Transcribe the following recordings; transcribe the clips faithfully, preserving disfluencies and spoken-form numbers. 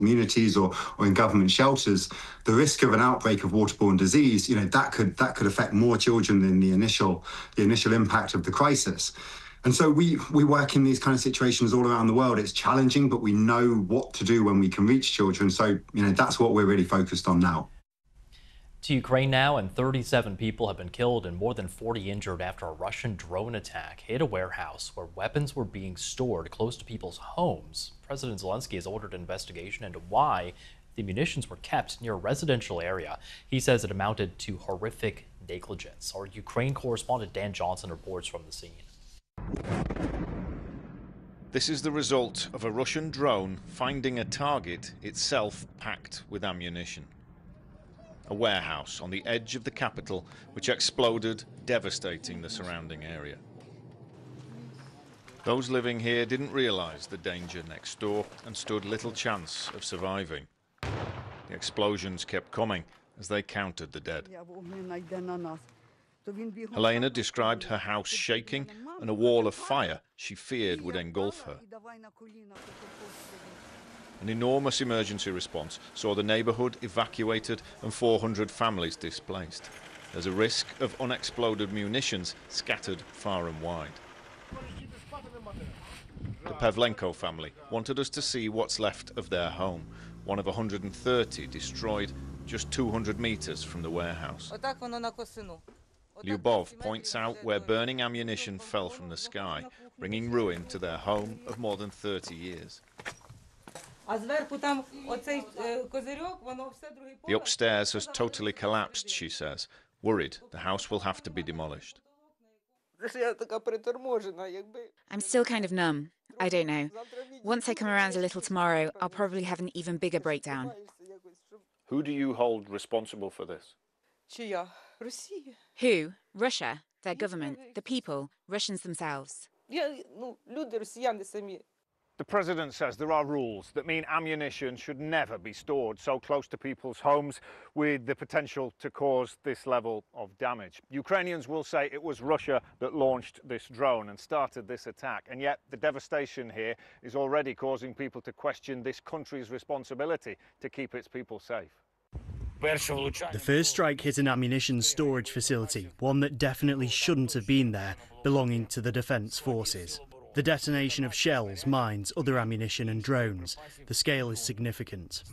communities or, or in government shelters, the risk of an outbreak of waterborne disease, you know, that could that could affect more children than the initial the initial impact of the crisis. And so we we work in these kind of situations all around the world. It's challenging, but we know what to do when we can reach children. So, you know, that's what we're really focused on now. To Ukraine now, and thirty-seven people have been killed and more than forty injured after a Russian drone attack hit a warehouse where weapons were being stored close to people's homes. President Zelensky has ordered an investigation into why the munitions were kept near a residential area. He says it amounted to horrific negligence. Our Ukraine correspondent Dan Johnson reports from the scene. This is the result of a Russian drone finding a target itself packed with ammunition. A warehouse on the edge of the capital which exploded, devastating the surrounding area. Those living here didn't realize the danger next door and stood little chance of surviving. The explosions kept coming as they counted the dead. Helena described her house shaking and a wall of fire she feared would engulf her. An enormous emergency response saw the neighborhood evacuated and four hundred families displaced. There's a risk of unexploded munitions scattered far and wide. The Pavlenko family wanted us to see what's left of their home, one of one hundred thirty destroyed just two hundred meters from the warehouse. Lyubov points out where burning ammunition fell from the sky, bringing ruin to their home of more than thirty years. The upstairs has totally collapsed, she says, worried the house will have to be demolished. I'm still kind of numb. I don't know. Once I come around a little tomorrow, I'll probably have an even bigger breakdown. Who do you hold responsible for this? Who? Russia, their government, the people, Russians themselves. The president says there are rules that mean ammunition should never be stored so close to people's homes with the potential to cause this level of damage. Ukrainians will say it was Russia that launched this drone and started this attack, and yet the devastation here is already causing people to question this country's responsibility to keep its people safe. The first strike hit an ammunition storage facility, one that definitely shouldn't have been there, belonging to the defence forces. The detonation of shells, mines, other ammunition and drones. The scale is significant.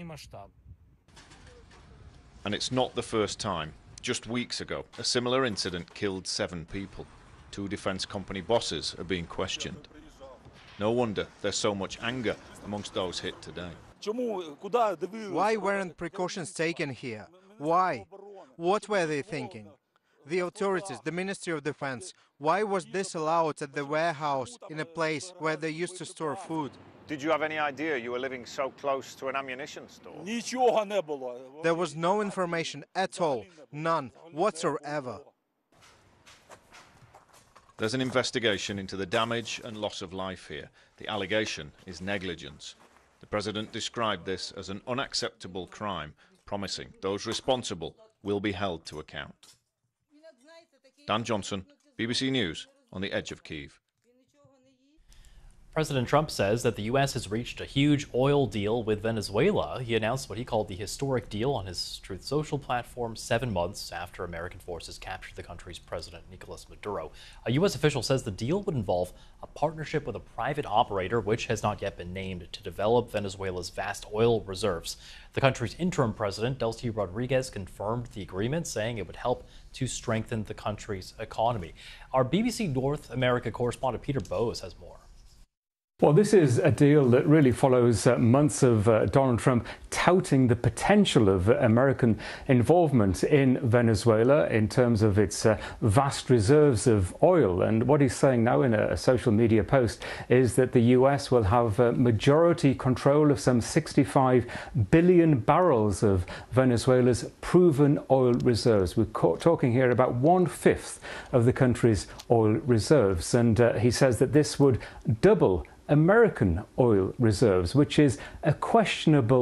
And it's not the first time. Just weeks ago, a similar incident killed seven people. Two defence company bosses are being questioned. No wonder there's so much anger amongst those hit today. Why weren't precautions taken here? Why? What were they thinking? The authorities, the Ministry of Defense, why was this allowed at the warehouse in a place where they used to store food? Did you have any idea you were living so close to an ammunition store? There was no information at all, none whatsoever. There's an investigation into the damage and loss of life here. The allegation is negligence. The president described this as an unacceptable crime, promising those responsible will be held to account. Dan Johnson, B B C News, on the edge of Kyiv. President Trump says that the U S has reached a huge oil deal with Venezuela. He announced what he called the historic deal on his Truth Social platform seven months after American forces captured the country's president, Nicolas Maduro. A U S official says the deal would involve a partnership with a private operator, which has not yet been named, to develop Venezuela's vast oil reserves. The country's interim president, Delcy Rodriguez, confirmed the agreement, saying it would help to strengthen the country's economy. Our B B C North America correspondent Peter Bowes has more. Well, this is a deal that really follows uh, months of uh, Donald Trump touting the potential of uh, American involvement in Venezuela in terms of its uh, vast reserves of oil. And what he's saying now in a, a social media post is that the U S will have uh, majority control of some sixty-five billion barrels of Venezuela's proven oil reserves. We're talking here about one-fifth of the country's oil reserves. And uh, he says that this would double American oil reserves, which is a questionable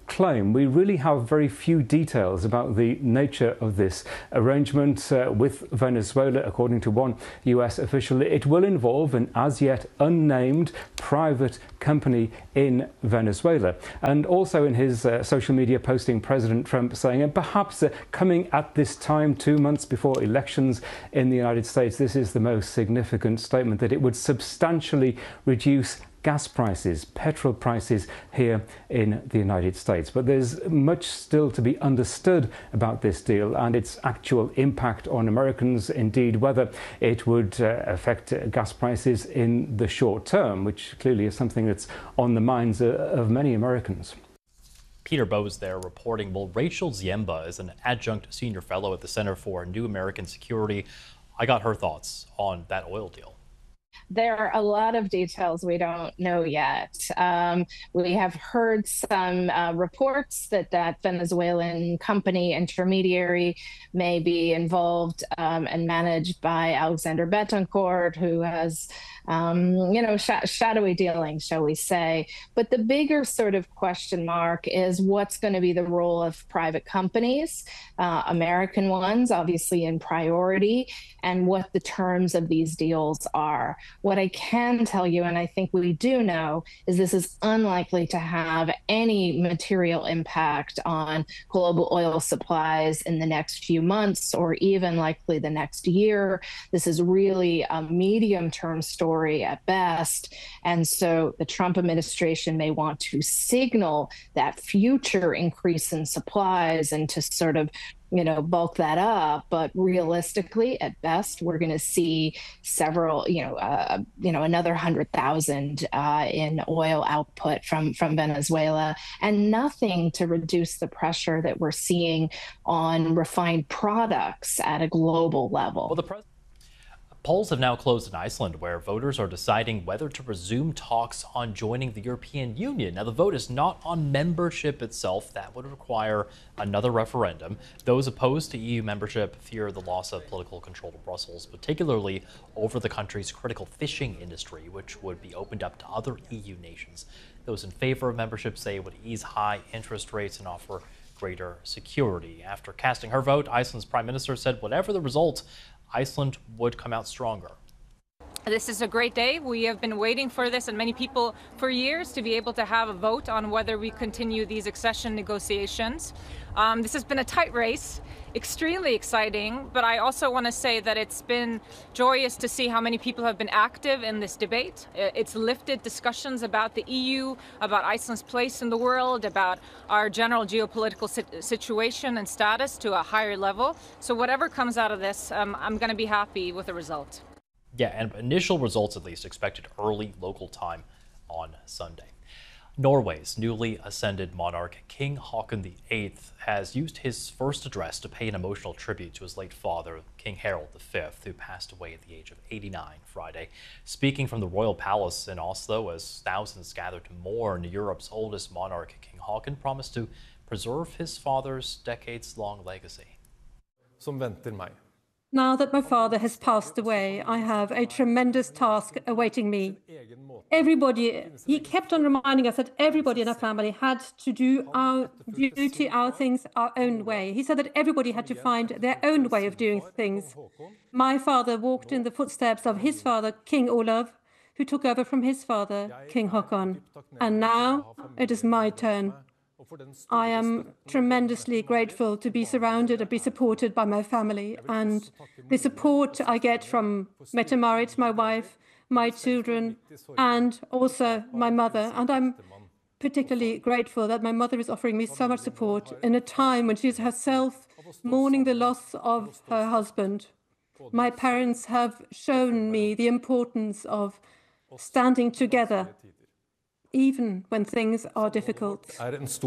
claim. We really have very few details about the nature of this arrangement uh, with Venezuela. According to one U S official, it will involve an as yet unnamed private company in Venezuela. And also in his uh, social media posting, President Trump saying, and perhaps uh, coming at this time, two months before elections in the United States, this is the most significant statement, that it would substantially reduce gas prices, petrol prices here in the United States. But there's much still to be understood about this deal and its actual impact on Americans, indeed whether it would uh, affect gas prices in the short term, which clearly is something that's on the minds uh, of many Americans. Peter Bowes there reporting. Well, Rachel Ziemba is an adjunct senior fellow at the Center for New American Security. I got her thoughts on that oil deal. There are a lot of details we don't know yet. Um, we have heard some uh, reports that that Venezuelan company intermediary may be involved um, and managed by Alexander Betancourt, who has, um, you know, sh shadowy dealings, shall we say. But the bigger sort of question mark is what's going to be the role of private companies, uh, American ones, obviously in priority, and what the terms of these deals are. What I can tell you, and I think we do know, is this is unlikely to have any material impact on global oil supplies in the next few months or even likely the next year. This is really a medium-term story at best. And so the Trump administration may want to signal that future increase in supplies and to sort of you know, bulk that up. But realistically, at best, we're going to see several, you know, uh, you know, another hundred thousand uh, in oil output from from Venezuela, and nothing to reduce the pressure that we're seeing on refined products at a global level. Well, the pres polls have now closed in Iceland, where voters are deciding whether to resume talks on joining the European Union. Now, the vote is not on membership itself. That would require another referendum. Those opposed to E U membership fear the loss of political control to Brussels, particularly over the country's critical fishing industry, which would be opened up to other E U nations. Those in favor of membership say it would ease high interest rates and offer greater security. After casting her vote, Iceland's prime minister said whatever the result, Iceland would come out stronger. This is a great day. We have been waiting for this, and many people for years, to be able to have a vote on whether we continue these accession negotiations. Um, this has been a tight race, extremely exciting, but I also want to say that it's been joyous to see how many people have been active in this debate. It's lifted discussions about the E U, about Iceland's place in the world, about our general geopolitical situation and status to a higher level. So whatever comes out of this, um, I'm going to be happy with the result. Yeah, and initial results at least expected early local time on Sunday. Norway's newly ascended monarch, King Haakon the eighth, has used his first address to pay an emotional tribute to his late father, King Harald the fifth, who passed away at the age of eighty-nine Friday. Speaking from the royal palace in Oslo as thousands gathered to mourn, Europe's oldest monarch, King Haakon, promised to preserve his father's decades-long legacy. Som venter meg. Now that my father has passed away, I have a tremendous task awaiting me. Everybody, he kept on reminding us that everybody in our family had to do our duty, our things, our own way. He said that everybody had to find their own way of doing things. My father walked in the footsteps of his father, King Olav, who took over from his father, King Haakon. And now it is my turn. I am tremendously grateful to be surrounded and be supported by my family, and the support I get from Mette-Marit, my wife, my children, and also my mother. And I'm particularly grateful that my mother is offering me so much support in a time when she is herself mourning the loss of her husband. My parents have shown me the importance of standing together even when things are difficult.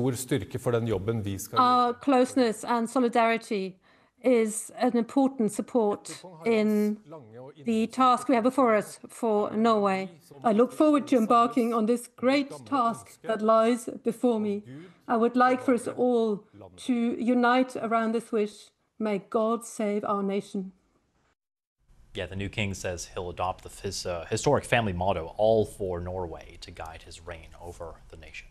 Our closeness and solidarity is an important support in the task we have before us for Norway. I look forward to embarking on this great task that lies before me. I would like for us all to unite around this wish. May God save our nation. Yeah, the new king says he'll adopt the, his uh, historic family motto, all for Norway, to guide his reign over the nation.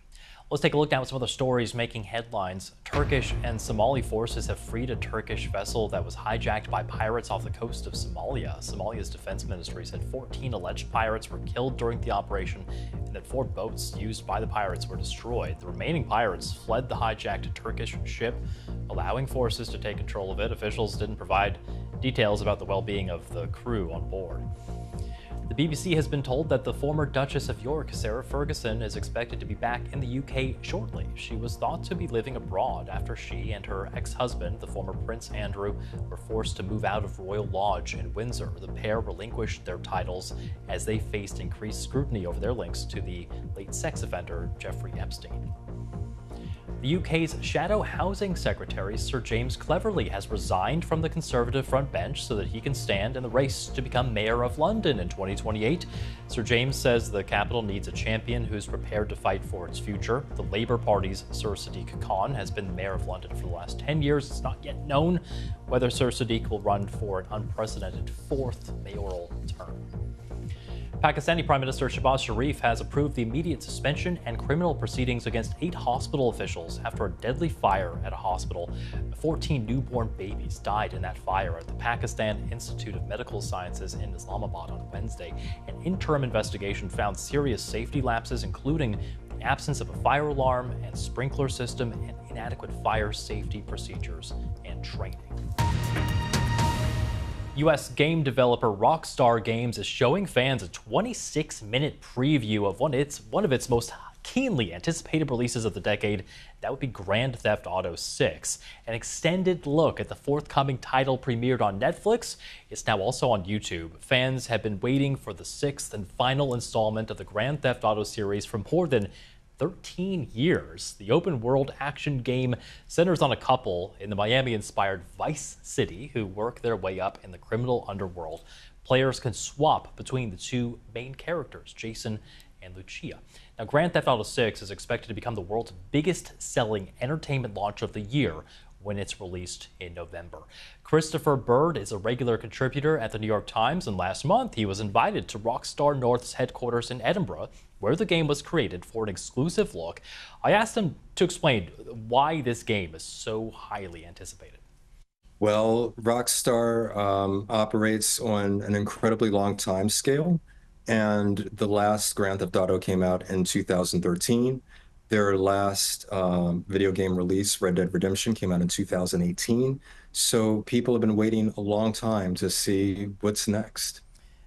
Let's take a look now at some other stories making headlines. Turkish and Somali forces have freed a Turkish vessel that was hijacked by pirates off the coast of Somalia. Somalia's defense ministry said fourteen alleged pirates were killed during the operation and that four boats used by the pirates were destroyed. The remaining pirates fled the hijacked Turkish ship, allowing forces to take control of it. Officials didn't provide details about the well-being of the crew on board. The B B C has been told that the former Duchess of York, Sarah Ferguson, is expected to be back in the U K shortly. She was thought to be living abroad after she and her ex-husband, the former Prince Andrew, were forced to move out of Royal Lodge in Windsor. The pair relinquished their titles as they faced increased scrutiny over their links to the late sex offender Jeffrey Epstein. The U K's Shadow Housing Secretary, Sir James Cleverly, has resigned from the Conservative front bench so that he can stand in the race to become Mayor of London in twenty twenty-eight. Sir James says the capital needs a champion who's prepared to fight for its future. The Labour Party's Sir Sadiq Khan has been Mayor of London for the last ten years. It's not yet known whether Sir Sadiq will run for an unprecedented fourth mayoral term. Pakistani Prime Minister Shehbaz Sharif has approved the immediate suspension and criminal proceedings against eight hospital officials after a deadly fire at a hospital. fourteen newborn babies died in that fire at the Pakistan Institute of Medical Sciences in Islamabad on Wednesday. An interim investigation found serious safety lapses, including the absence of a fire alarm and sprinkler system and inadequate fire safety procedures and training. U S game developer Rockstar Games is showing fans a twenty-six minute preview of one, its, one of its most keenly anticipated releases of the decade. That would be Grand Theft Auto six. An extended look at the forthcoming title premiered on Netflix. It's now also on YouTube. Fans have been waiting for the sixth and final installment of the Grand Theft Auto series for more than thirteen years. The open-world action game centers on a couple in the Miami-inspired Vice City who work their way up in the criminal underworld. Players can swap between the two main characters, Jason and Lucia. Now, Grand Theft Auto six is expected to become the world's biggest-selling entertainment launch of the year when it's released in November. Christopher Bird is a regular contributor at the New York Times, and last month he was invited to Rockstar North's headquarters in Edinburgh, where the game was created, for an exclusive look. I asked him to explain why this game is so highly anticipated. Well, Rockstar um, operates on an incredibly long time scale, and the last Grand Theft Auto came out in two thousand thirteen. Their last um, video game release, Red Dead Redemption, came out in two thousand eighteen. So people have been waiting a long time to see what's next.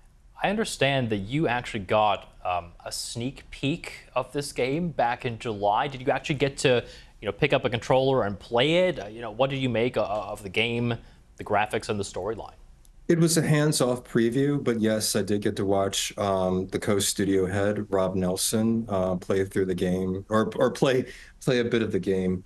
I understand that you actually got um, a sneak peek of this game back in July. Did you actually get to, you know, pick up a controller and play it? Uh, you know, what did you make uh, of the game, the graphics, and the storyline? It was a hands-off preview, but yes, I did get to watch um, the co-studio head, Rob Nelson, uh, play through the game, or or play play a bit of the game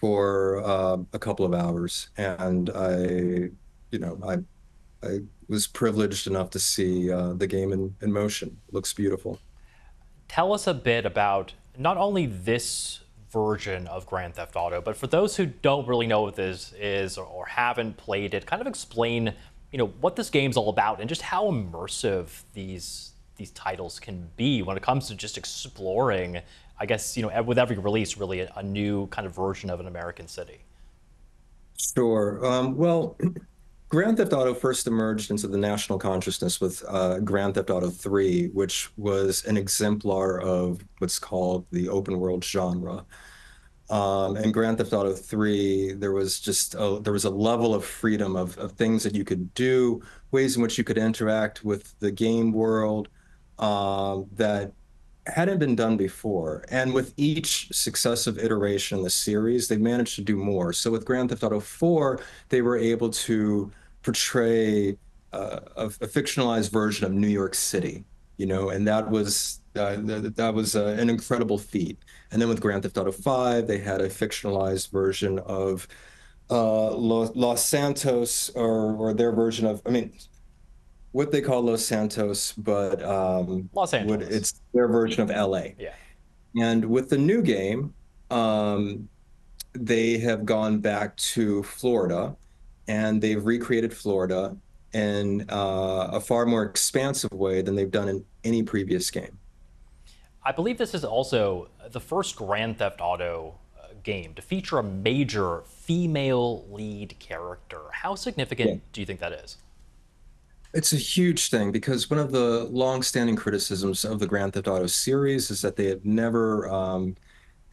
for uh, a couple of hours, and I, you know, I I was privileged enough to see uh, the game in, in motion. It looks beautiful. Tell us a bit about not only this version of Grand Theft Auto, but for those who don't really know what this is or, or haven't played it, kind of explain, you know, what this game's all about and just how immersive these these titles can be when it comes to just exploring, I guess, you know, with every release, really a, a new kind of version of an American city. Sure. Um, well, Grand Theft Auto first emerged into the national consciousness with uh, Grand Theft Auto three, which was an exemplar of what's called the open world genre. Um, and Grand Theft Auto three, there was just a, there was a level of freedom of, of things that you could do, ways in which you could interact with the game world um, that hadn't been done before. And with each successive iteration in the series, they managed to do more. So with Grand Theft Auto four, they were able to portray uh, a, a fictionalized version of New York City, you know, and that was uh, th that was uh, an incredible feat. And then with Grand Theft Auto five, they had a fictionalized version of uh, Los, Los Santos, or, or their version of, I mean, what they call Los Santos, but um, Los Angeles. Would, it's their version of L A. Yeah. And with the new game, um, they have gone back to Florida, and they've recreated Florida in uh, a far more expansive way than they've done in any previous game. I believe this is also the first Grand Theft Auto uh, game to feature a major female lead character. How significant yeah. do you think that is? It's a huge thing because one of the long-standing criticisms of the Grand Theft Auto series is that they have never um,